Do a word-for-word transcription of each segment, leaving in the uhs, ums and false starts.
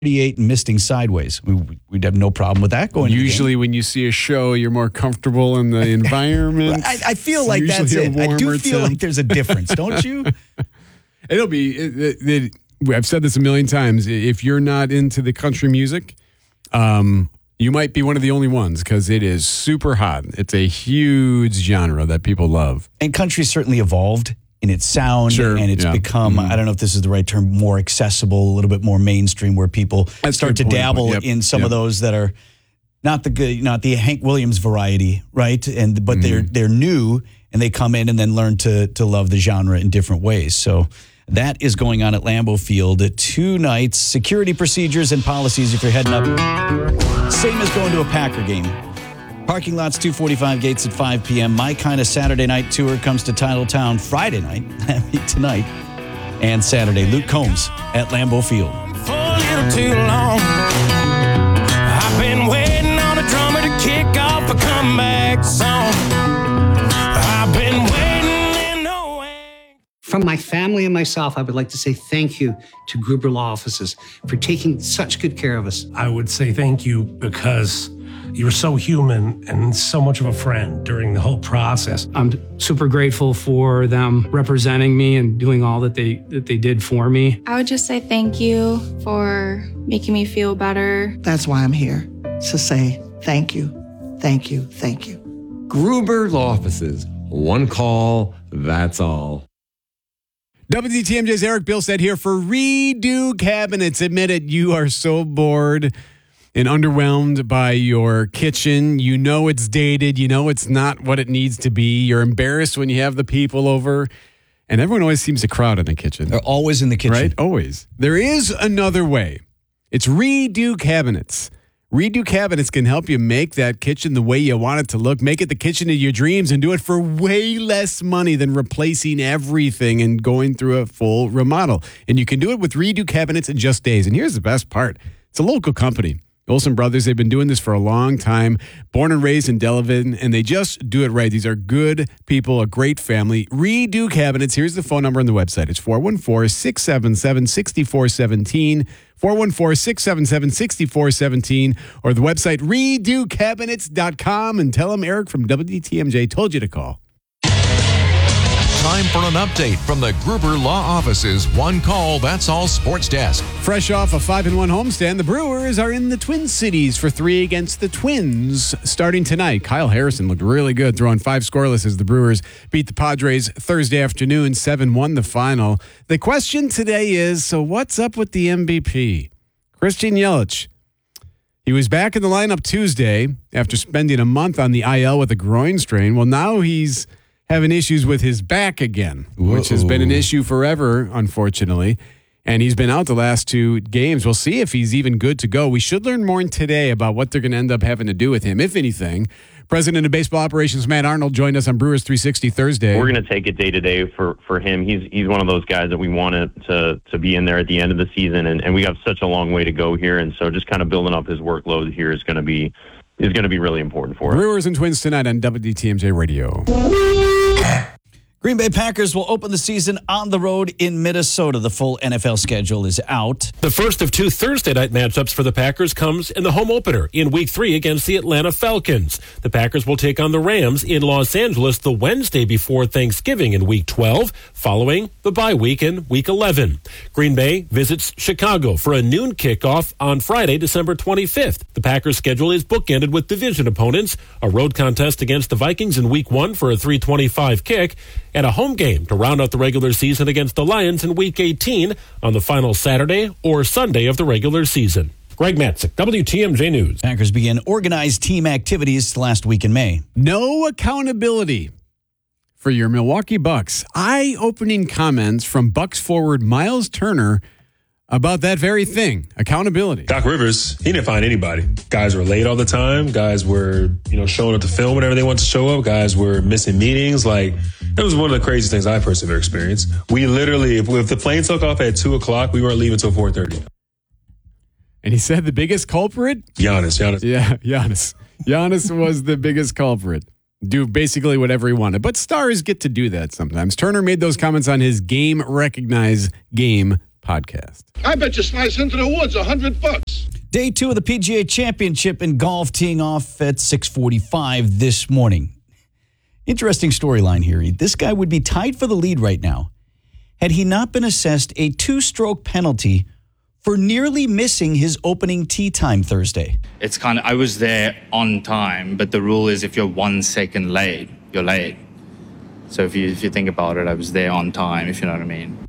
thirty-eight and misting sideways. We, we'd have no problem with that going. Usually when you see a show, you're more comfortable in the environment. I, I feel like that's it. I do feel temp. like there's a difference, don't you? It'll be, it, it, it, I've said this a million times. If you're not into the country music, um, you might be one of the only ones because it is super hot. It's a huge genre that people love. And country certainly evolved in its sound, sure, and it's yeah. become, mm-hmm. I don't know if this is the right term, more accessible, a little bit more mainstream, where people That's start to point, dabble yep, in some yep. of those that are not the good, not the Hank Williams variety, right? And but mm-hmm. they're they're new, and they come in and then learn to to love the genre in different ways. So that is going on at Lambeau Field at two nights. Security procedures and policies if you're heading up. Same as going to a Packer game. Parking lots two forty-five, gates at five p.m. My Kind of Saturday Night Tour comes to Titletown Friday night, tonight, and Saturday. Luke Combs at Lambeau Field. For a little too long. I've been waiting on a drummer to kick off a comeback song. I've been waiting in no way. From my family and myself, I would like to say thank you to Gruber Law Offices for taking such good care of us. I would say thank you because you were so human and so much of a friend during the whole process. I'm super grateful for them representing me and doing all that they that they did for me. I would just say thank you for making me feel better. That's why I'm here, to say thank you, thank you, thank you. Gruber Law Offices. One call, that's all. W T M J's Eric Bilstead here for Redo Cabinets. Admit it, you are so bored and underwhelmed by your kitchen. You know it's dated. You know it's not what it needs to be. You're embarrassed when you have the people over. And everyone always seems to crowd in the kitchen. They're always in the kitchen. Right? Always. There is another way. It's Redo Cabinets. Redo Cabinets can help you make that kitchen the way you want it to look. Make it the kitchen of your dreams and do it for way less money than replacing everything and going through a full remodel. And you can do it with Redo Cabinets in just days. And here's the best part. It's a local company. Olsen Brothers, they've been doing this for a long time, born and raised in Delavan, and they just do it right. These are good people, a great family. Redo Cabinets. Here's the phone number on the website. It's four one four, six seven seven, six four one seven, four one four, six seven seven, six four one seven, or the website redo cabinets dot com, and tell them Eric from W T M J told you to call. Time for an update from the Gruber Law Office's One Call, That's All Sports Desk. Fresh off a five and one homestand, the Brewers are in the Twin Cities for three against the Twins starting tonight. Kyle Harrison looked really good, throwing five scoreless as the Brewers beat the Padres Thursday afternoon, seven one the final. The question today is, so what's up with the M V P? Christian Yelich. He was back in the lineup Tuesday after spending a month on the I L with a groin strain. Well, now he's having issues with his back again, which has been an issue forever, unfortunately. And he's been out the last two games. We'll see if he's even good to go. We should learn more today about what they're going to end up having to do with him, if anything. President of Baseball Operations, Matt Arnold, joined us on Brewers three sixty Thursday. We're going to take it day to day for for him. He's he's one of those guys that we wanted to to be in there at the end of the season, and, and we have such a long way to go here. And so just kind of building up his workload here is going to be is going to be really important for us. Brewers and Twins tonight on W T M J Radio. Green Bay Packers will open the season on the road in Minnesota. The full N F L schedule is out. The first of two Thursday night matchups for the Packers comes in the home opener in Week three against the Atlanta Falcons. The Packers will take on the Rams in Los Angeles the Wednesday before Thanksgiving in Week twelve, following the bye week in Week eleven. Green Bay visits Chicago for a noon kickoff on Friday, December twenty-fifth. The Packers' schedule is bookended with division opponents, a road contest against the Vikings in Week one for a three twenty-five kick, and a home game to round out the regular season against the Lions in Week eighteen on the final Saturday or Sunday of the regular season. Greg Matzik, W T M J News. Packers begin organized team activities last week in May. No accountability for your Milwaukee Bucks. Eye-opening comments from Bucks forward Miles Turner about that very thing, accountability. Doc Rivers, he didn't find anybody. Guys were late all the time. Guys were, you know, showing up to film whenever they wanted to show up. Guys were missing meetings. Like, it was one of the craziest things I personally ever experienced. We literally, if, if the plane took off at two o'clock, we weren't leaving until four thirty. And he said the biggest culprit? Giannis, Giannis. Yeah, Giannis. Giannis was the biggest culprit. Do basically whatever he wanted. But stars get to do that sometimes. Turner made those comments on his Game Recognize game podcast. I bet you slice into the woods a hundred bucks. Day two of the P G A Championship in golf teeing off at six forty-five this morning. Interesting storyline here. This guy would be tied for the lead right now had he not been assessed a two-stroke penalty for nearly missing his opening tee time Thursday. It's kind of, I was there on time, but the rule is if you're one second late, you're late. So if you if you think about it, I was there on time, if you know what I mean.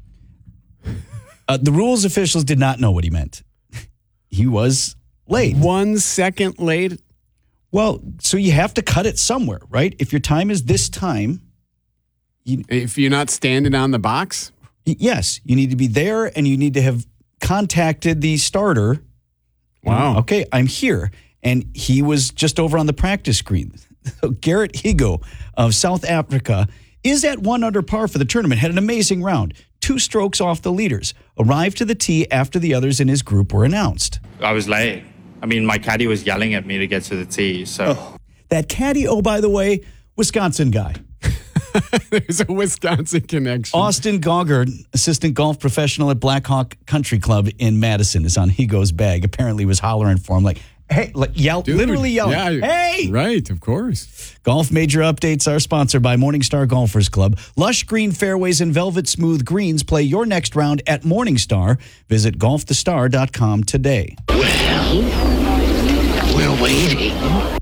Uh, the rules officials did not know what he meant. He was late. One second late? Well, so you have to cut it somewhere, right? If your time is this time. You, if you're not standing on the box? Yes. You need to be there and you need to have contacted the starter. Wow. Okay, I'm here. And he was just over on the practice green. Garrett Higo of South Africa is at one under par for the tournament. Had an amazing round. Two strokes off the leaders. Arrived to the tee after the others in his group were announced. I was late. I mean, my caddy was yelling at me to get to the tee. So oh, that caddy, oh, by the way, Wisconsin guy. There's a Wisconsin connection. Austin Gaugard, assistant golf professional at Blackhawk Country Club in Madison, is on Higo's bag. Apparently was hollering for him like, hey, like yell, Dude, literally yelling, yeah, hey! Right, of course. Golf Major Updates are sponsored by Morningstar Golfers Club. Lush green fairways and velvet smooth greens. Play your next round at Morningstar. Visit golf the star dot com today. Well, we're waiting.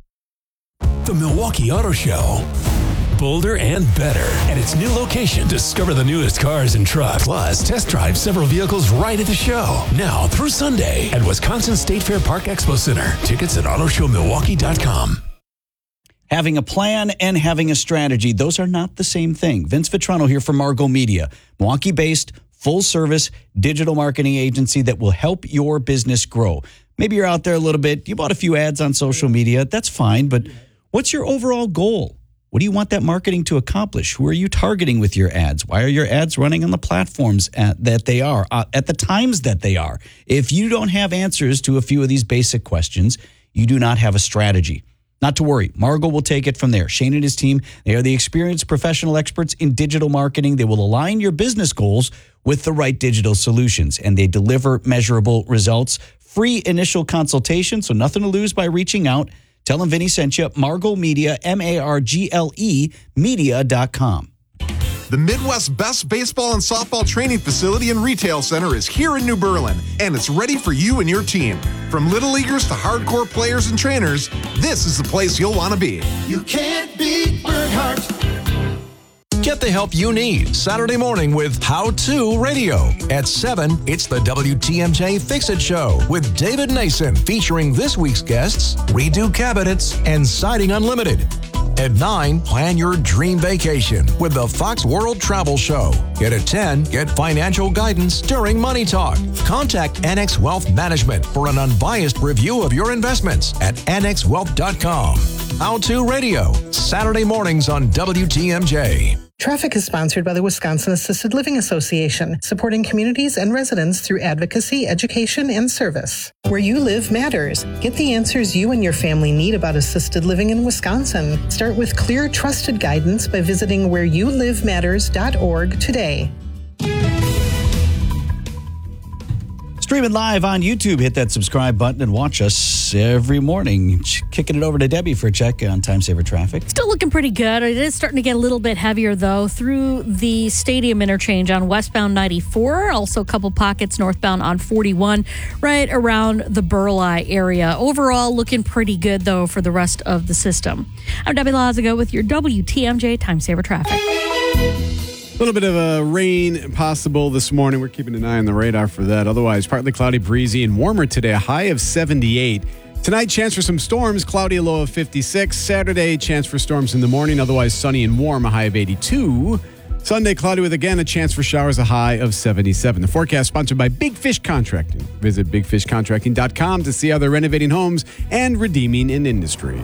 The Milwaukee Auto Show. Bolder and better. At its new location, discover the newest cars and trucks. Plus, test drive several vehicles right at the show. Now through Sunday at Wisconsin State Fair Park Expo Center. Tickets at auto show milwaukee dot com. Having a plan and having a strategy, those are not the same thing. Vince Vitrano here from Margot Media, Milwaukee-based, full-service digital marketing agency that will help your business grow. Maybe you're out there a little bit. You bought a few ads on social media. That's fine, but what's your overall goal? What do you want that marketing to accomplish? Who are you targeting with your ads? Why are your ads running on the platforms at, that they are, uh, at the times that they are? If you don't have answers to a few of these basic questions, you do not have a strategy. Not to worry, Margot will take it from there. Shane and his team, they are the experienced professional experts in digital marketing. They will align your business goals with the right digital solutions, and they deliver measurable results. Free initial consultation, so nothing to lose by reaching out. Tell them Vinny sent you. Margot Media, M A R G L E, media dot com. The Midwest's best baseball and softball training facility and retail center is here in New Berlin, and it's ready for you and your team. From little leaguers to hardcore players and trainers, this is the place you'll want to be. You can't beat Burkhart. Get the help you need Saturday morning with How To Radio. At seven, it's the W T M J Fix-It Show with David Nason, featuring this week's guests, Redo Cabinets and Siding Unlimited. At nine, plan your dream vacation with the Fox World Travel Show. And at ten, get financial guidance during Money Talk. Contact Annex Wealth Management for an unbiased review of your investments at annex wealth dot com. How To Radio, Saturday mornings on W T M J. Traffic is sponsored by the Wisconsin Assisted Living Association, supporting communities and residents through advocacy, education, and service. Where you live matters. Get the answers you and your family need about assisted living in Wisconsin. Start with clear, trusted guidance by visiting where you live matters dot org today. Streaming live on YouTube. Hit that subscribe button and watch us every morning. Kicking it over to Debbie for a check on Time Saver Traffic. Still looking pretty good. It is starting to get a little bit heavier, though, through the Stadium interchange on westbound ninety-four. Also a couple pockets northbound on forty-one, right around the Burleigh area. Overall, looking pretty good, though, for the rest of the system. I'm Debbie Lazago with your W T M J Time Saver Traffic. A little bit of a rain possible this morning. We're keeping an eye on the radar for that. Otherwise, partly cloudy, breezy, and warmer today. A high of seventy-eight. Tonight, chance for some storms. Cloudy, a low of fifty-six. Saturday, chance for storms in the morning. Otherwise, sunny and warm. A high of eighty-two. Sunday, cloudy with, again, a chance for showers. A high of seventy-seven. The forecast sponsored by Big Fish Contracting. Visit big fish contracting dot com to see how they're renovating homes and redeeming an industry.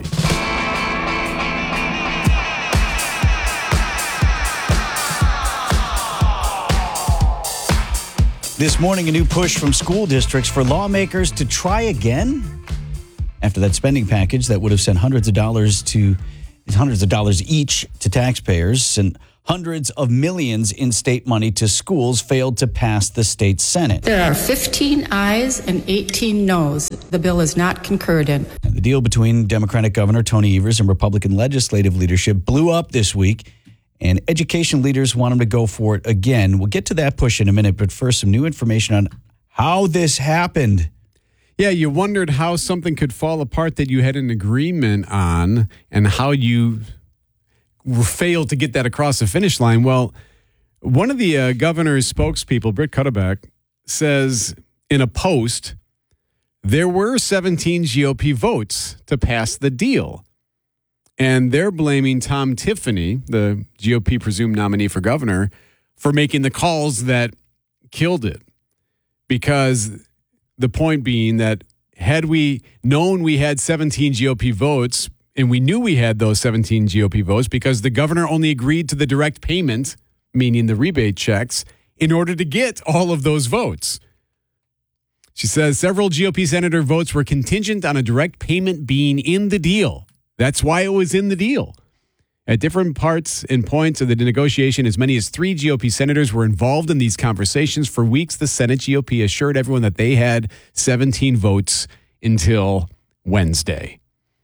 This morning, a new push from school districts for lawmakers to try again after that spending package that would have sent hundreds of dollars to hundreds of dollars each to taxpayers and hundreds of millions in state money to schools failed to pass the state Senate. There are fifteen ayes and eighteen noes. The bill is not concurred in. And the deal between Democratic Governor Tony Evers and Republican legislative leadership blew up this week, and education leaders want him to go for it again. We'll get to that push in a minute, but first, some new information on how this happened. Yeah, you wondered how something could fall apart that you had an agreement on and how you failed to get that across the finish line. Well, one of the uh, governor's spokespeople, Britt Cuddeback, says in a post, there were seventeen G O P votes to pass the deal. And they're blaming Tom Tiffany, the G O P presumed nominee for governor, for making the calls that killed it. Because the point being that had we known we had seventeen G O P votes, and we knew we had those seventeen G O P votes because the governor only agreed to the direct payment, meaning the rebate checks, in order to get all of those votes. She says several G O P senator votes were contingent on a direct payment being in the deal. That's why it was in the deal. At different parts and points of the negotiation, as many as three G O P senators were involved in these conversations. For weeks, the Senate G O P assured everyone that they had seventeen votes until Wednesday.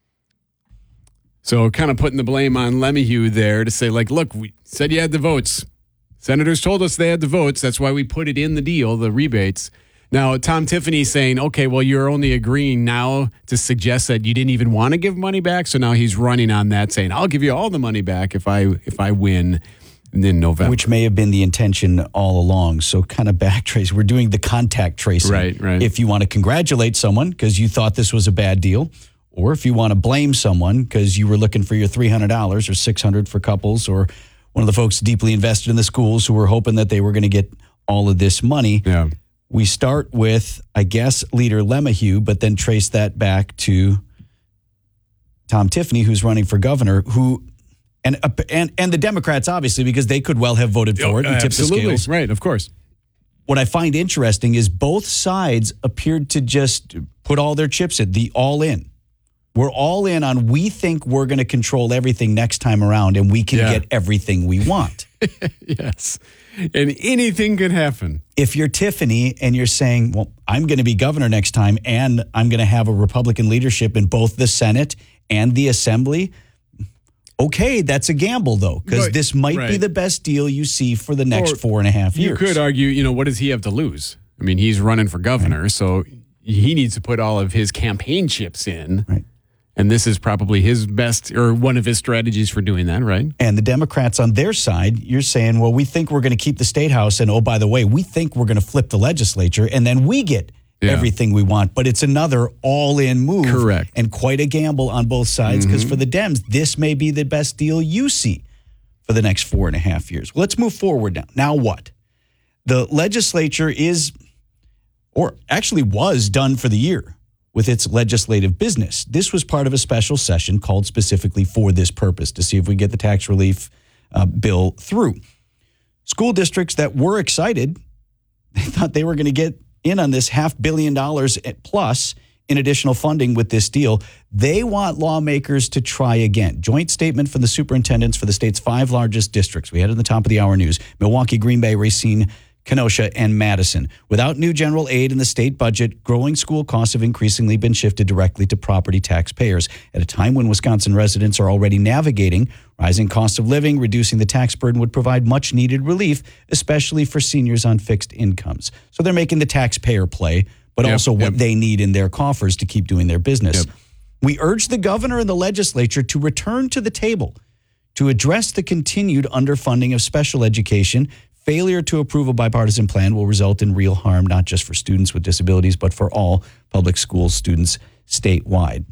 So kind of putting the blame on LeMahieu there to say, like, look, we said you had the votes. Senators told us they had the votes. That's why we put it in the deal, the rebates. Now, Tom Tiffany saying, okay, well, you're only agreeing now to suggest that you didn't even want to give money back. So now he's running on that, saying, I'll give you all the money back if I if I win in November. Which may have been the intention all along. So kind of backtrace. We're doing the contact tracing. Right, right. If you want to congratulate someone because you thought this was a bad deal, or if you want to blame someone because you were looking for your three hundred dollars or six hundred dollars for couples, or one of the folks deeply invested in the schools who were hoping that they were going to get all of this money. Yeah. We start with, I guess, Leader LeMahieu, but then trace that back to Tom Tiffany, who's running for governor, who and and and the Democrats, obviously, because they could well have voted for it and tipped the scales. Right, of course. What I find interesting is both sides appeared to just put all their chips in, the all in. We're all in on we think we're going to control everything next time around and we can Yeah. get everything we want. Yes. And anything could happen. If you're Tiffany and you're saying, well, I'm going to be governor next time and I'm going to have a Republican leadership in both the Senate and the Assembly, okay, that's a gamble, though, because But- this might be right. the best deal you see for the next Or four and a half years. You could argue, you know, what does he have to lose? I mean, he's running for governor, so he needs to put all of his campaign chips in. Right. And this is probably his best or one of his strategies for doing that, right? And the Democrats on their side, you're saying, well, we think we're going to keep the state house. And oh, by the way, we think we're going to flip the legislature and then we get Yeah. everything we want. But it's another all in move. Correct. And quite a gamble on both sides because Mhm. for the Dems, this may be the best deal you see for the next four and a half years. Well, let's move forward now. Now what? The legislature is, or actually was done for the year with its legislative business. This was part of a special session called specifically for this purpose to see if we get the tax relief uh, bill through. School districts that were excited, they thought they were going to get in on this half billion dollars plus in additional funding with this deal. They want lawmakers to try again. Joint statement from the superintendents for the state's five largest districts. We had it in the top of the hour news. Milwaukee, Green Bay, Racine, Kenosha, and Madison. Without new general aid in the state budget, growing school costs have increasingly been shifted directly to property taxpayers. At a time when Wisconsin residents are already navigating rising cost of living, reducing the tax burden would provide much needed relief, especially for seniors on fixed incomes. So they're making the taxpayer play, but Yep, also what yep. they need in their coffers to keep doing their business. Yep. We urge the governor and the legislature to return to the table to address the continued underfunding of special education. Failure to approve a bipartisan plan will result in real harm, not just for students with disabilities, but for all public school students statewide.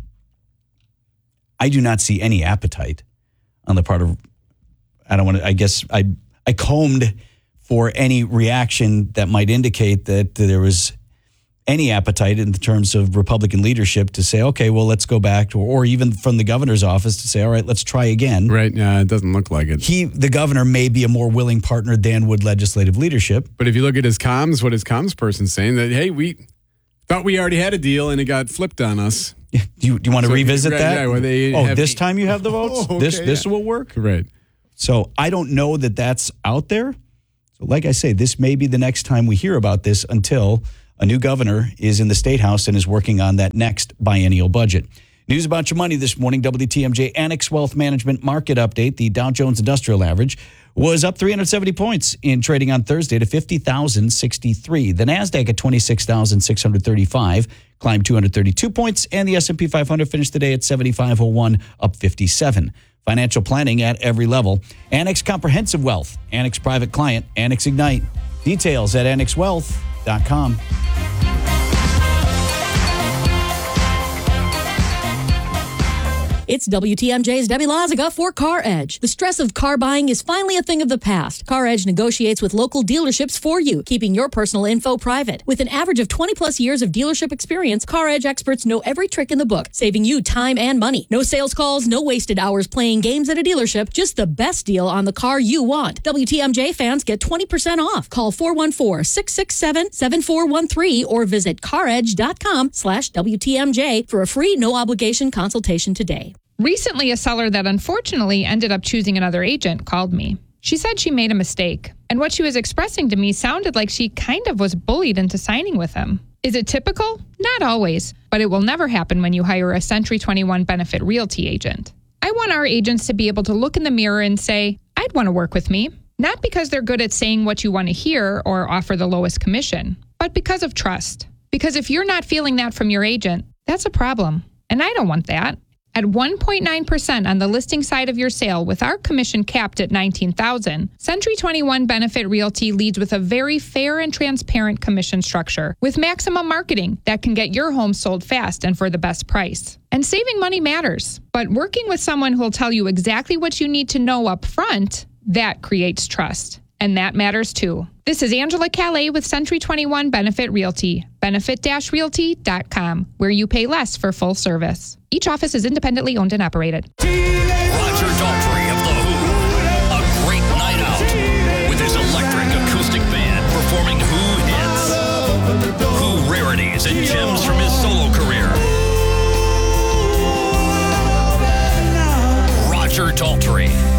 I do not see any appetite on the part of, I don't want to, I guess I, I combed for any reaction that might indicate that there was any appetite in terms of Republican leadership to say, okay, well, let's go back to, or even from the governor's office to say, all right, let's try again. Right. Yeah, it doesn't look like it. He, the governor, may be a more willing partner than would legislative leadership. But if you look at his comms, what his comms person's saying, that, hey, we thought we already had a deal and it got flipped on us. Do you, do you want to So, revisit right, that? yeah, where they oh, have- this time you have the votes? Oh, okay, this this yeah. will work? Right. So I don't know that that's out there. So like I say, this may be the next time we hear about this until a new governor is in the State House and is working on that next biennial budget. News about your money this morning, W T M J Annex Wealth Management Market Update. The Dow Jones Industrial Average was up three hundred seventy points in trading on Thursday to fifty thousand sixty-three. The NASDAQ at twenty-six thousand six hundred thirty-five climbed two hundred thirty-two points, and the S and P five hundred finished the day at seventy-five oh one, up fifty-seven. Financial planning at every level. Annex Comprehensive Wealth, Annex Private Client, Annex Ignite. Details at annex wealth dot com. It's W T M J's Debbie Lazaga for Car Edge. The stress of car buying is finally a thing of the past. Car Edge negotiates with local dealerships for you, keeping your personal info private. With an average of twenty plus years of dealership experience, Car Edge experts know every trick in the book, saving you time and money. No sales calls, no wasted hours playing games at a dealership, just the best deal on the car you want. W T M J fans get twenty percent off. Call four one four, six six seven, seven four one three or visit caredge.com slash WTMJ for a free no obligation consultation today. Recently, a seller that unfortunately ended up choosing another agent called me. She said she made a mistake, and what she was expressing to me sounded like she kind of was bullied into signing with him. Is it typical? Not always, but it will never happen when you hire a Century twenty-one Benefit Realty agent. I want our agents to be able to look in the mirror and say, I'd want to work with me, not because they're good at saying what you want to hear or offer the lowest commission, but because of trust. Because if you're not feeling that from your agent, that's a problem, and I don't want that. At one point nine percent on the listing side of your sale with our commission capped at nineteen thousand dollars, Century twenty-one Benefit Realty leads with a very fair and transparent commission structure with maximum marketing that can get your home sold fast and for the best price. And saving money matters, but working with someone who will tell you exactly what you need to know up front, that creates trust. And that matters too. This is Angela Calais with Century twenty-one Benefit Realty, benefit dash realty dot com, where you pay less for full service. Each office is independently owned and operated. Roger Daltrey of The Who. A great night out with his electric acoustic band performing Who hits, Who rarities and gems from his solo career. Roger Daltrey.